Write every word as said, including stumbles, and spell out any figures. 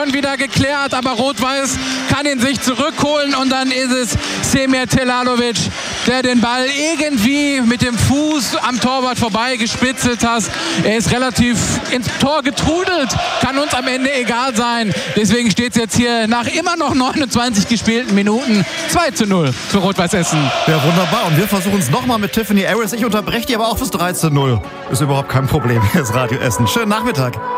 schon wieder geklärt, aber Rot-Weiß kann ihn sich zurückholen und dann ist es Semir Telalovic, der den Ball irgendwie mit dem Fuß am Torwart vorbei gespitzelt hat. Er ist relativ ins Tor getrudelt, kann uns am Ende egal sein. Deswegen steht es jetzt hier nach immer noch neunundzwanzig gespielten Minuten zwei zu null für Rot-Weiß Essen. Ja, wunderbar. Und wir versuchen es nochmal mit Tiffany Harris. Ich unterbreche die aber auch fürs drei zu null. Ist überhaupt kein Problem. Hier ist Radio Essen. Schönen Nachmittag.